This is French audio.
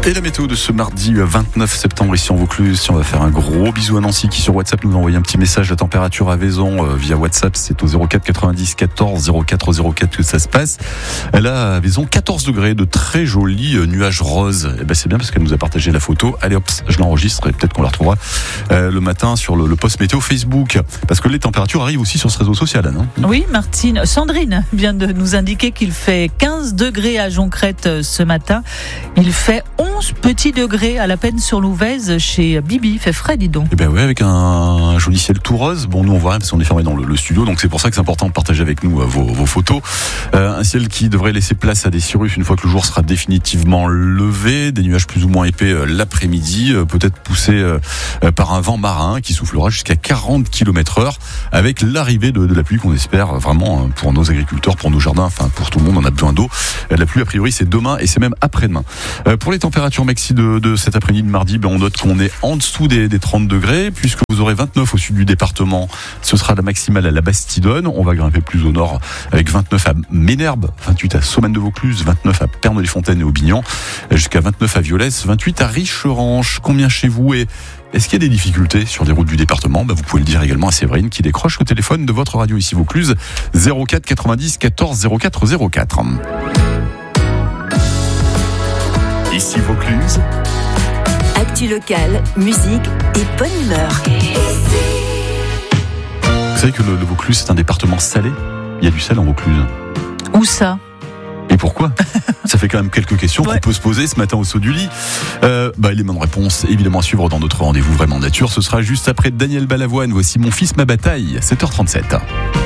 Et la météo de ce mardi 29 septembre ici en Vaucluse. On va faire un gros bisou à Nancy qui sur WhatsApp nous a envoyé un petit message. La température à Vaison via WhatsApp, c'est au 04 90 14 04 04 que ça se passe. Elle a à Vaison 14 degrés, de très jolis nuages roses. Et ben c'est bien parce qu'elle nous a partagé la photo. Allez hop, je l'enregistre et peut-être qu'on la retrouvera le matin sur le post météo Facebook. Parce que les températures arrivent aussi sur ce réseau social, non ? Oui, Sandrine vient de nous indiquer qu'il fait 15 degrés à Joncrête ce matin. Il fait 11 petits degrés à la Peine-sur-Louvèze chez Bibi. Il fait frais, dis donc. Eh ben ouais, avec un joli ciel tout rose. Bon, nous on voit rien parce qu'on est fermé dans le studio, donc c'est pour ça que c'est important de partager avec nous vos photos. Un ciel qui devrait laisser place à des cirrus une fois que le jour sera définitivement levé. Des nuages plus ou moins épais l'après-midi, peut-être poussés par un vent marin qui soufflera jusqu'à 40 km/h avec l'arrivée de la pluie qu'on espère vraiment pour nos agriculteurs, pour nos jardins, enfin pour tout le monde. On a besoin d'eau. La pluie a priori c'est demain et c'est même après-demain. Pour les températures maxi de cet après-midi de mardi, on note qu'on est en dessous des 30 degrés, puisque vous aurez 29 au sud du département. Ce sera la maximale à la Bastidonne. On va grimper plus au nord avec 29 à Ménherbe, 28 à Sommagne-de-Vaucluse, 29 à Pernes-les-Fontaines et Aubignan, jusqu'à 29 à Violès, 28 à Richerange. Combien chez vous et est-ce qu'il y a des difficultés sur les routes du département ? Vous pouvez le dire également à Séverine qui décroche le téléphone de votre radio ici Vaucluse, 04 90 14 04 04. Ici Vaucluse. Actu locale, musique et bonne humeur. Vous savez que le Vaucluse c'est un département salé ? Il y a du sel en Vaucluse. Où ça ? Et pourquoi ? Ça fait quand même quelques questions qu'on peut se poser ce matin au saut du lit. Les mêmes réponses évidemment à suivre dans notre rendez-vous Vraiment Nature. Ce sera juste après Daniel Balavoine. Voici Mon fils, ma bataille, 7h37.